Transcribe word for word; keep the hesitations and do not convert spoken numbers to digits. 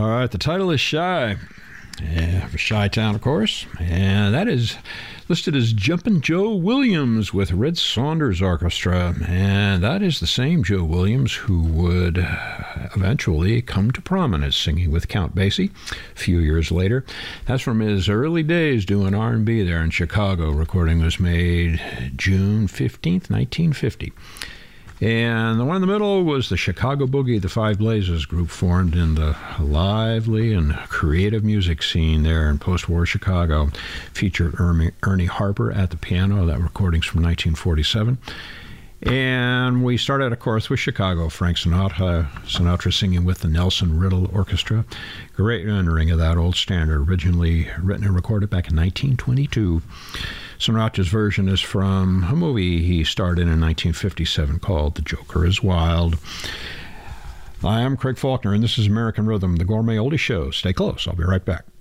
All right, the title is Shy. Yeah, for Chi-Town, of course. And that is listed as Jumpin' Joe Williams with Red Saunders Orchestra. And that is the same Joe Williams who would eventually come to prominence singing with Count Basie a few years later. That's from his early days doing R and B there in Chicago. Recording was made June fifteenth, nineteen fifty. And the one in the middle was the Chicago Boogie, the Five Blazes group formed in the lively and creative music scene there in post-war Chicago. Featured Ernie, Ernie Harper at the piano. That recording's from nineteen forty-seven. And we started, of course, with Chicago. Frank Sinatra, Sinatra singing with the Nelson Riddle Orchestra. Great rendering of that old standard, originally written and recorded back in nineteen twenty-two. Sinatra's version is from a movie he starred in in nineteen fifty-seven called The Joker is Wild. I am Craig Faulkner, and this is American Rhythm, the Gourmet Oldie Show. Stay close. I'll be right back.